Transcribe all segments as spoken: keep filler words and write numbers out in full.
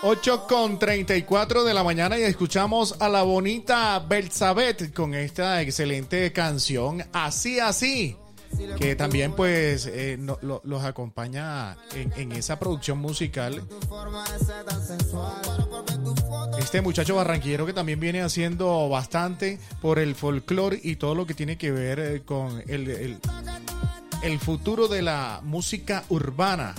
ocho con treinta y cuatro de la mañana y escuchamos a la bonita Belsabeth con esta excelente canción Así Así, que también pues eh, no, lo, los acompaña en, en esa producción musical este muchacho barranquillero que también viene haciendo bastante por el folclore y todo lo que tiene que ver eh, con el, el, el futuro de la música urbana.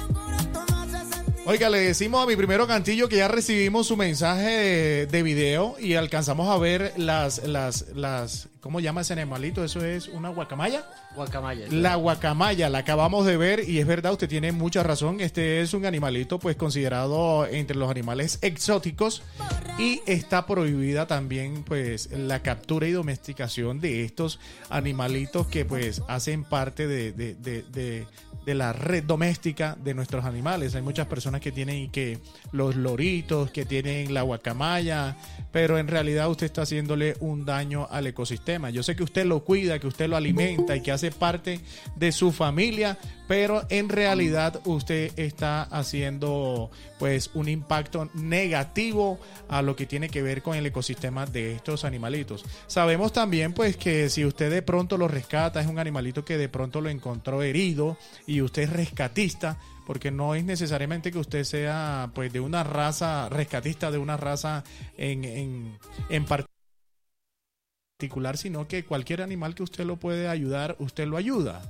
Oiga, le decimos a mi primero Cantillo que ya recibimos su mensaje de, de video y alcanzamos a ver las, las, las, ¿cómo llama ese animalito? ¿Eso es una guacamaya? Guacamaya. La guacamaya, la acabamos de ver y es verdad, usted tiene mucha razón. Este es un animalito pues considerado entre los animales exóticos y está prohibida también pues la captura y domesticación de estos animalitos que pues hacen parte de, de, de, de de la red doméstica de nuestros animales. Hay muchas personas que tienen que los loritos, que tienen la guacamaya, pero en realidad usted está haciéndole un daño al ecosistema. Yo sé que usted lo cuida, que usted lo alimenta y que hace parte de su familia, pero en realidad usted está haciendo pues un impacto negativo a lo que tiene que ver con el ecosistema de estos animalitos. Sabemos también pues que si usted de pronto lo rescata, es un animalito que de pronto lo encontró herido y usted es rescatista, porque no es necesariamente que usted sea pues de una raza, rescatista de una raza en, en, en particular, sino que cualquier animal que usted lo puede ayudar, usted lo ayuda.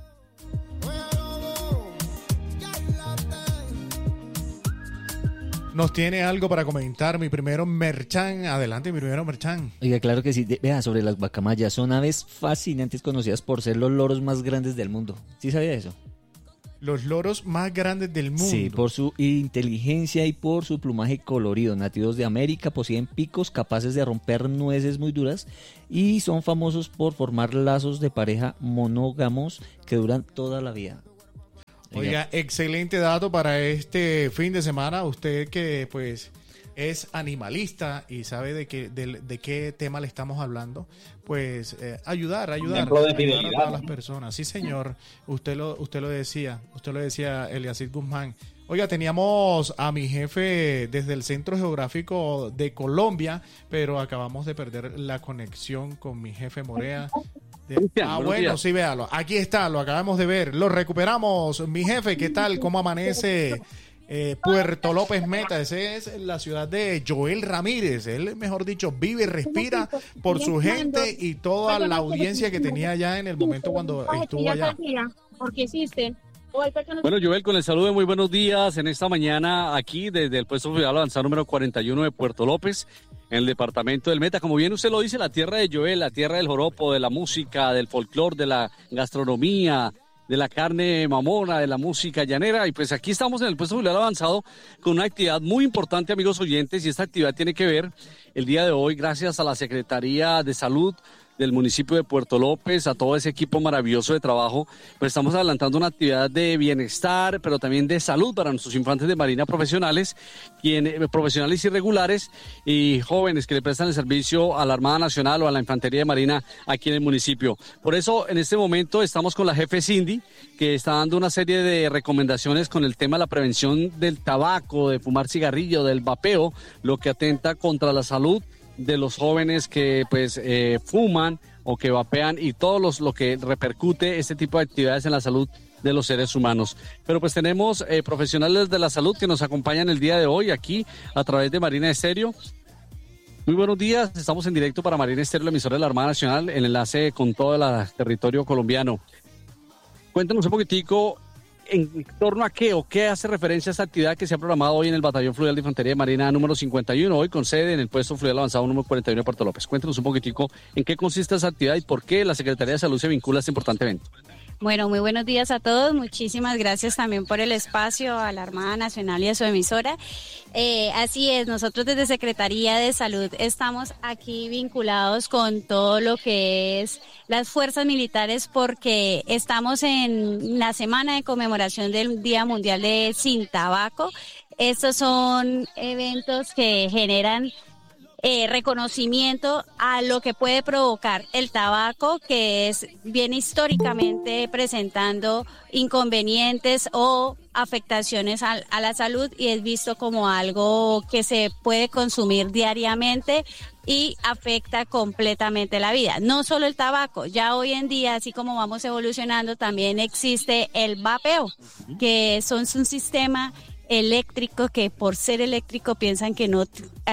Nos tiene algo para comentar mi primero Merchan. Adelante, mi primero Merchan. Oiga, claro que sí. De, vea, sobre las guacamayas, son aves fascinantes conocidas por ser los loros más grandes del mundo. ¿Sí sabía eso? Los loros más grandes del mundo. Sí, por su inteligencia y por su plumaje colorido. Nativos de América, poseen picos capaces de romper nueces muy duras y son famosos por formar lazos de pareja monógamos que duran toda la vida. Oiga, excelente dato para este fin de semana. Usted que pues es animalista y sabe de qué, de, de qué tema le estamos hablando, pues eh, ayudar, ayudar, ayudar a todas las personas. Sí, señor, usted lo, usted lo decía, usted lo decía, Eliacid Guzmán. Oiga, teníamos a mi jefe desde el Centro Geográfico de Colombia, pero acabamos de perder la conexión con mi jefe Morea. De... Ah, bueno, sí, véalo. Aquí está, lo acabamos de ver. Lo recuperamos. Mi jefe, ¿qué tal? ¿Cómo amanece eh, Puerto López Meta? Esa es la ciudad de Joel Ramírez. Él, mejor dicho, vive y respira por su gente y toda la audiencia que tenía allá en el momento cuando estuvo allá. Porque existe. Bueno, Joel, con el saludo, muy buenos días en esta mañana aquí desde el puesto fluvial avanzado número cuarenta y uno de Puerto López, en el departamento del Meta. Como bien usted lo dice, la tierra de Joel, la tierra del joropo, de la música, del folclore, de la gastronomía, de la carne mamona, de la música llanera. Y pues aquí estamos en el puesto fluvial avanzado con una actividad muy importante, amigos oyentes, y esta actividad tiene que ver el día de hoy, gracias a la Secretaría de Salud del municipio de Puerto López, a todo ese equipo maravilloso de trabajo, pues estamos adelantando una actividad de bienestar, pero también de salud para nuestros infantes de marina profesionales, quienes, profesionales irregulares y jóvenes que le prestan el servicio a la Armada Nacional o a la Infantería de Marina aquí en el municipio. Por eso, en este momento estamos con la jefe Cindy, que está dando una serie de recomendaciones con el tema de la prevención del tabaco, de fumar cigarrillo, del vapeo, lo que atenta contra la salud de los jóvenes que pues eh, fuman o que vapean y todo los, lo que repercute este tipo de actividades en la salud de los seres humanos. Pero pues tenemos eh, profesionales de la salud que nos acompañan el día de hoy aquí a través de Marina Estéreo. Muy buenos días, estamos en directo para Marina Estéreo, la emisora de la Armada Nacional, el enlace con todo el territorio colombiano. Cuéntanos un poquitico en torno a qué o qué hace referencia a esta actividad que se ha programado hoy en el Batallón Fluvial de Infantería de Marina número cincuenta y uno, hoy con sede en el puesto fluvial avanzado número cuarenta y uno de Puerto López. Cuéntanos un poquitico en qué consiste esa actividad y por qué la Secretaría de Salud se vincula a este importante evento. Bueno, muy buenos días a todos. Muchísimas gracias también por el espacio a la Armada Nacional y a su emisora. Eh, así es, nosotros desde Secretaría de Salud estamos aquí vinculados con todo lo que es las fuerzas militares porque estamos en la semana de conmemoración del Día Mundial de Sin Tabaco. Estos son eventos que generan eh, reconocimiento a lo que puede provocar el tabaco, que es viene históricamente presentando inconvenientes o afectaciones a, a la salud y es visto como algo que se puede consumir diariamente y afecta completamente la vida. No solo el tabaco, ya hoy en día, así como vamos evolucionando, también existe el vapeo, que son un sistema eléctrico que por ser eléctrico piensan que no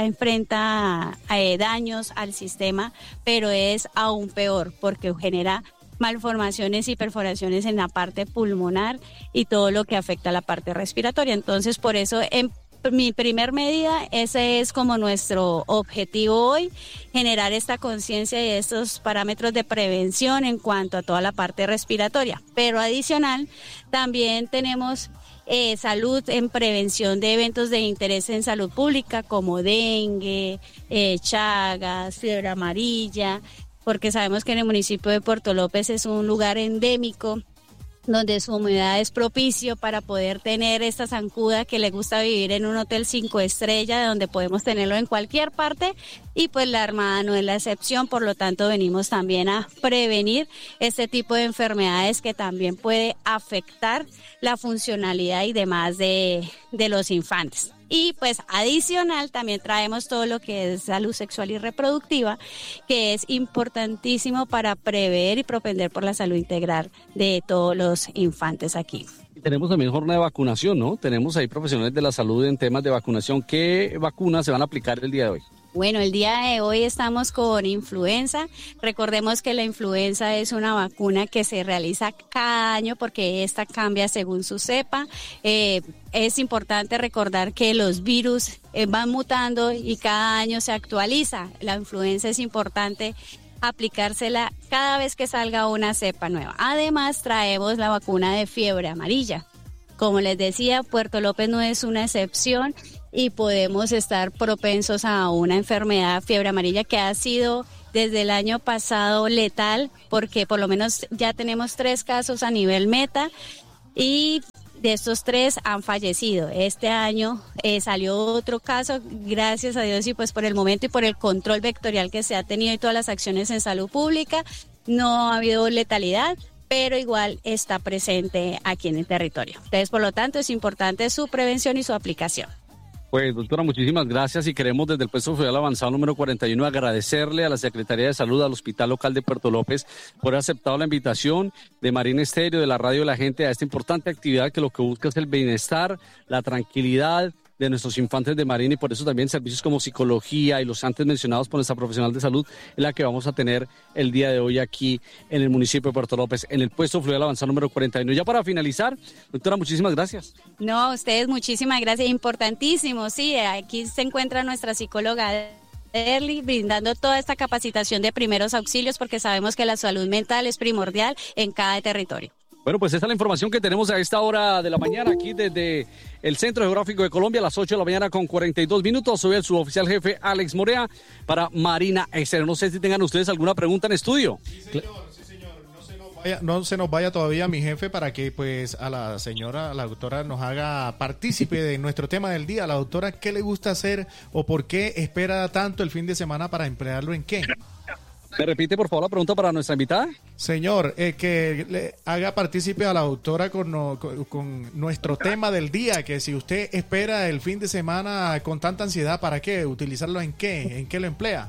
enfrenta eh, daños al sistema, pero es aún peor porque genera malformaciones y perforaciones en la parte pulmonar y todo lo que afecta a la parte respiratoria. Entonces, por eso en mi primer medida, ese es como nuestro objetivo hoy, generar esta conciencia y estos parámetros de prevención en cuanto a toda la parte respiratoria. Pero adicional, también tenemos eh, salud en prevención de eventos de interés en salud pública como dengue, eh, chagas, fiebre amarilla, porque sabemos que en el municipio de Puerto López es un lugar endémico donde su humedad es propicio para poder tener esta zancuda que le gusta vivir en un hotel cinco estrellas, donde podemos tenerlo en cualquier parte, y pues la Armada no es la excepción, por lo tanto venimos también a prevenir este tipo de enfermedades que también puede afectar la funcionalidad y demás de, de los infantes. Y pues adicional también traemos todo lo que es salud sexual y reproductiva, que es importantísimo para prever y propender por la salud integral de todos los infantes aquí. Tenemos también jornada de vacunación, ¿no? Tenemos ahí profesionales de la salud en temas de vacunación. ¿Qué vacunas se van a aplicar el día de hoy? Bueno, el día de hoy estamos con influenza. Recordemos que la influenza es una vacuna que se realiza cada año porque esta cambia según su cepa. Eh, es importante recordar que los virus eh, van mutando y cada año se actualiza. La influenza es importante aplicársela cada vez que salga una cepa nueva. Además, traemos la vacuna de fiebre amarilla. Como les decía, Puerto López no es una excepción y podemos estar propensos a una enfermedad, fiebre amarilla, que ha sido desde el año pasado letal, porque por lo menos ya tenemos tres casos a nivel meta y de estos tres han fallecido. Este año eh, salió otro caso, gracias a Dios, y pues por el momento y por el control vectorial que se ha tenido y todas las acciones en salud pública, no ha habido letalidad, pero igual está presente aquí en el territorio. Entonces, por lo tanto, es importante su prevención y su aplicación. Pues, doctora, muchísimas gracias y queremos desde el puesto oficial avanzado número cuarenta y uno agradecerle a la Secretaría de Salud, al Hospital Local de Puerto López por haber aceptado la invitación de Marina Estéreo, de la Radio de la Gente, a esta importante actividad que lo que busca es el bienestar, la tranquilidad de nuestros infantes de Marina, y por eso también servicios como psicología y los antes mencionados por nuestra profesional de salud es la que vamos a tener el día de hoy aquí en el municipio de Puerto López, en el puesto fluvial avanzado número cuarenta y uno. Ya para finalizar, doctora, muchísimas gracias. No, a ustedes muchísimas gracias, importantísimo, sí, aquí se encuentra nuestra psicóloga Early, brindando toda esta capacitación de primeros auxilios, porque sabemos que la salud mental es primordial en cada territorio. Bueno, pues esta es la información que tenemos a esta hora de la mañana aquí desde el Centro Geográfico de Colombia, a las ocho de la mañana con cuarenta y dos minutos. Soy el suboficial jefe Alex Morea para Marina Estéreo. No sé si tengan ustedes alguna pregunta en estudio. Sí, señor, sí, señor. No se nos vaya, no se nos vaya todavía mi jefe para que pues a la señora, a la doctora nos haga partícipe de nuestro tema del día. A la doctora, ¿qué le gusta hacer o por qué espera tanto el fin de semana para emplearlo en qué? ¿Me repite, por favor, la pregunta para nuestra invitada? Señor, eh, que le haga partícipe a la doctora con, no, con, con nuestro tema del día, que si usted espera el fin de semana con tanta ansiedad, ¿para qué? ¿Utilizarlo en qué? ¿En qué lo emplea?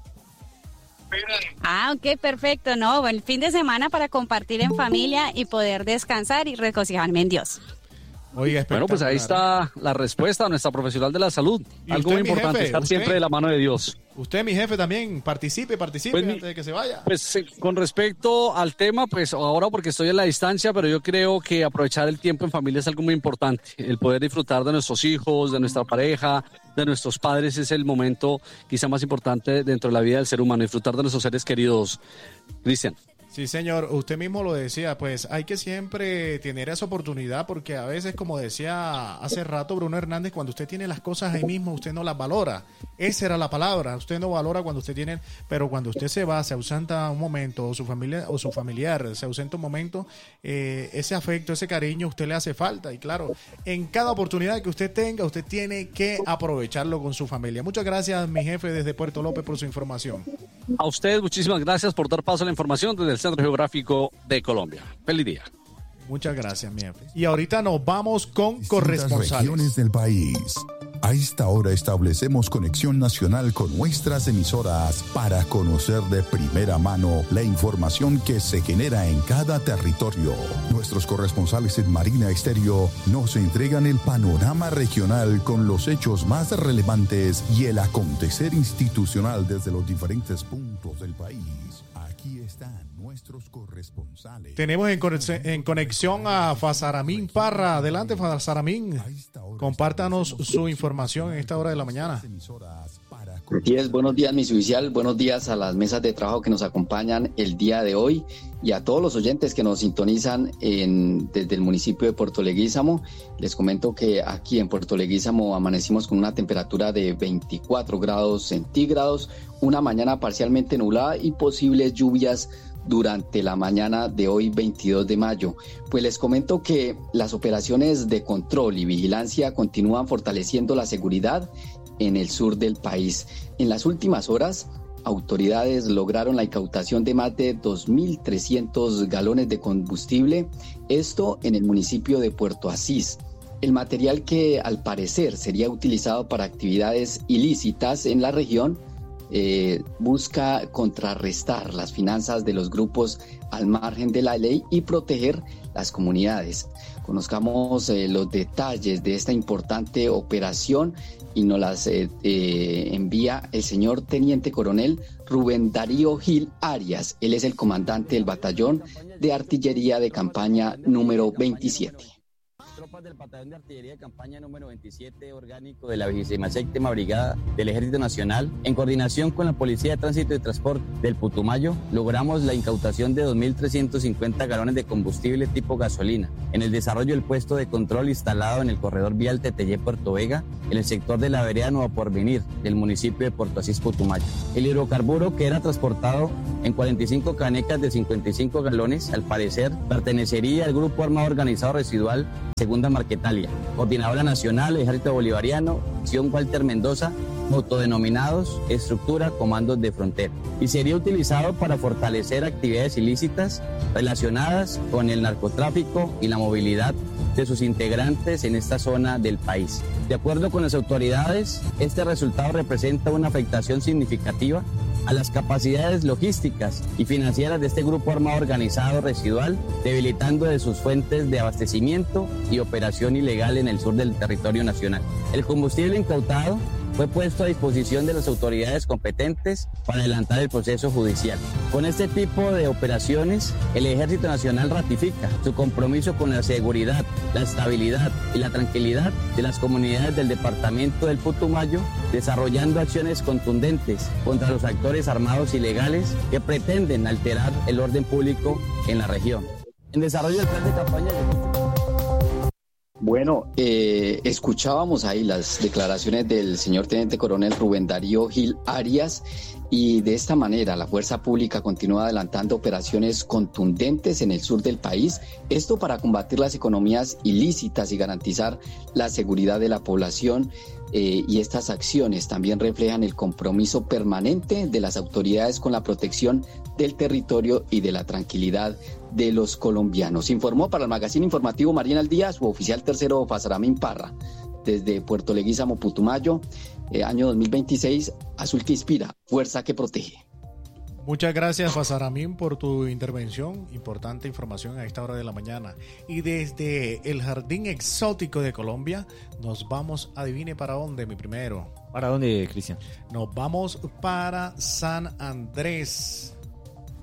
Ah, ok, perfecto. No, el fin de semana para compartir en familia y poder descansar y regocijarme en Dios. Oiga, bueno, pues ahí está la respuesta a nuestra profesional de la salud. Algo muy importante, jefe, estar usted, siempre de la mano de Dios. Usted, mi jefe, también participe, participe pues antes mi, de que se vaya. Pues eh, con respecto al tema, pues ahora porque estoy en la distancia, pero yo creo que aprovechar el tiempo en familia es algo muy importante. El poder disfrutar de nuestros hijos, de nuestra pareja, de nuestros padres es el momento quizá más importante dentro de la vida del ser humano, disfrutar de nuestros seres queridos. Cristian. Sí, señor, usted mismo lo decía, pues hay que siempre tener esa oportunidad porque a veces, como decía hace rato Bruno Hernández, cuando usted tiene las cosas ahí mismo, usted no las valora. Esa era la palabra, usted no valora cuando usted tiene, pero cuando usted se va, se ausenta un momento, o su familia o su familiar se ausenta un momento, eh, ese afecto, ese cariño, a usted le hace falta. Y claro, en cada oportunidad que usted tenga, usted tiene que aprovecharlo con su familia. Muchas gracias, mi jefe desde Puerto López, por su información. A ustedes, muchísimas gracias por dar paso a la información desde el Centro Geográfico de Colombia. Feliz día. Muchas gracias, mi jefe. Y ahorita nos vamos con Distintas corresponsales. Regiones del país. A esta hora establecemos conexión nacional con nuestras emisoras para conocer de primera mano la información que se genera en cada territorio. Nuestros corresponsales en Marina Estéreo nos entregan el panorama regional con los hechos más relevantes y el acontecer institucional desde los diferentes puntos del país. Aquí están nuestros corresponsales. Tenemos en, conexión, en conexión a Fasaramín Parra. Adelante, Fasaramín. Compártanos su información en esta hora de la mañana. Así es, buenos días, mi oficial. Buenos días a las mesas de trabajo que nos acompañan el día de hoy y a todos los oyentes que nos sintonizan en, desde el municipio de Puerto Leguízamo. Les comento que aquí en Puerto Leguízamo amanecimos con una temperatura de veinticuatro grados centígrados, una mañana parcialmente nublada y posibles lluvias durante la mañana de hoy, veintidós de mayo. Pues les comento que las operaciones de control y vigilancia continúan fortaleciendo la seguridad en el sur del país. En las últimas horas, autoridades lograron la incautación de más de dos mil trescientos galones de combustible, esto en el municipio de Puerto Asís. El material, que al parecer sería utilizado para actividades ilícitas en la región, Eh, busca contrarrestar las finanzas de los grupos al margen de la ley y proteger las comunidades. Conozcamos eh, los detalles de esta importante operación y nos las eh, eh, envía el señor Teniente Coronel Rubén Darío Gil Arias. Él es el comandante del batallón de artillería de campaña número veintisiete. Tropas del Batallón de Artillería de Campaña número veintisiete orgánico de la vigésima séptima Brigada del Ejército Nacional, en coordinación con la Policía de Tránsito y Transporte del Putumayo, logramos la incautación de dos mil trescientos cincuenta galones de combustible tipo gasolina en el desarrollo del puesto de control instalado en el corredor vial Teteyé-Puerto Vega, en el sector de la vereda Nuevo Porvenir del municipio de Puerto Asís, Putumayo. El hidrocarburo, que era transportado en cuarenta y cinco canecas de cincuenta y cinco galones, al parecer pertenecería al Grupo Armado Organizado Residual Segunda Marquetalia, Coordinadora Nacional, Ejército Bolivariano, Acción Walter Mendoza, autodenominados Estructura Comandos de Frontera, y sería utilizado para fortalecer actividades ilícitas relacionadas con el narcotráfico y la movilidad de sus integrantes en esta zona del país. De acuerdo con las autoridades, este resultado representa una afectación significativa a las capacidades logísticas y financieras de este grupo armado organizado residual, debilitando de sus fuentes de abastecimiento y operación ilegal en el sur del territorio nacional. El combustible incautado fue puesto a disposición de las autoridades competentes para adelantar el proceso judicial. Con este tipo de operaciones, el Ejército Nacional ratifica su compromiso con la seguridad, la estabilidad y la tranquilidad de las comunidades del departamento del Putumayo, desarrollando acciones contundentes contra los actores armados ilegales que pretenden alterar el orden público en la región. En desarrollo del plan de campaña de... Bueno, eh, escuchábamos ahí las declaraciones del señor Teniente Coronel Rubén Darío Gil Arias, y de esta manera la fuerza pública continúa adelantando operaciones contundentes en el sur del país, esto para combatir las economías ilícitas y garantizar la seguridad de la población. Eh, y estas acciones también reflejan el compromiso permanente de las autoridades con la protección del territorio y de la tranquilidad de los colombianos. Informó para el Magazine Informativo Marina al Día su oficial tercero Fasaramín Parra. Desde Puerto Leguízamo, Putumayo, eh, año dos mil veintiséis, Azul que inspira, fuerza que protege. Muchas gracias, Fasaramín, por tu intervención. Importante información a esta hora de la mañana. Y desde el Jardín Exótico de Colombia, nos vamos, adivine para dónde, mi primero. ¿Para dónde, Cristian? Nos vamos para San Andrés.